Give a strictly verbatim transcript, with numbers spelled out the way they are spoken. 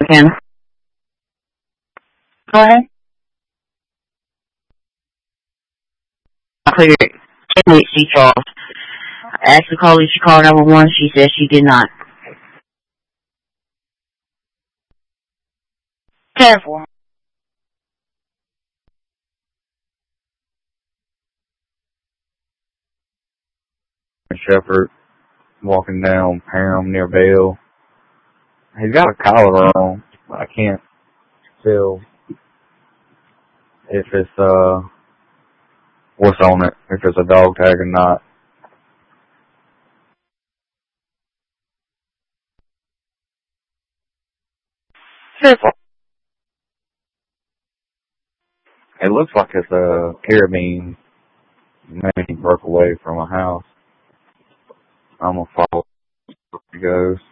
Again. Go ahead. I cleared ten weeks, C. Charles. I asked the caller if she called number one. She said she did not. Careful. Shepherd walking down Parham near Bell. He's got a collar on. I can't tell if it's uh what's on it, if it's a dog tag or not. Careful. It looks like it's a carabine. Maybe he broke away from a house. I'm gonna follow where he goes.